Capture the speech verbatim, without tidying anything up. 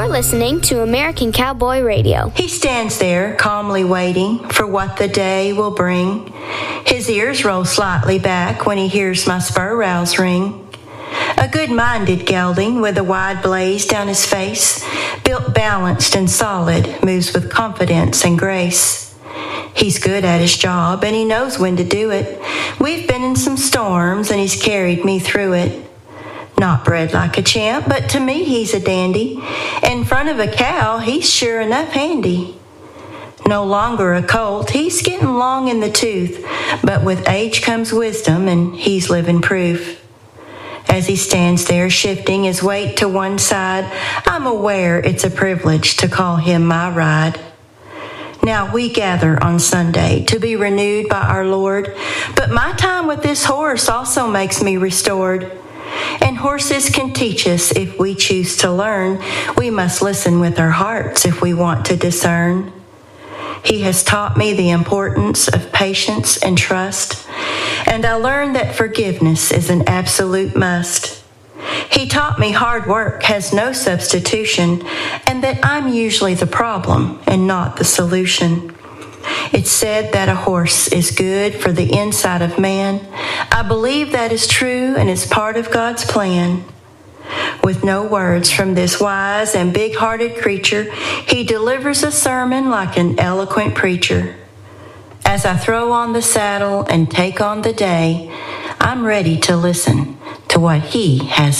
You're listening to American Cowboy Radio. He stands there calmly waiting for what the day will bring. His ears roll slightly back when he hears my spur rowels ring. A good-minded gelding with a wide blaze down his face, built balanced and solid, moves with confidence and grace. He's good at his job and he knows when to do it. We've been in some storms and he's carried me through it. Not bred like a champ, but to me he's a dandy. In front of a cow, he's sure enough handy. No longer a colt, he's getting long in the tooth, but with age comes wisdom and he's living proof. As he stands there shifting his weight to one side, I'm aware it's a privilege to call him my ride. Now we gather on Sunday to be renewed by our Lord, but my time with this horse also makes me restored. And horses can teach us if we choose to learn. We must listen with our hearts if we want to discern. He has taught me the importance of patience and trust, and I learned that forgiveness is an absolute must. He taught me hard work has no substitution, and that I'm usually the problem and not the solution. It's said that a horse is good for the inside of man. I believe that is true and is part of God's plan. With no words from this wise and big-hearted creature, he delivers a sermon like an eloquent preacher. As I throw on the saddle and take on the day, I'm ready to listen to what he has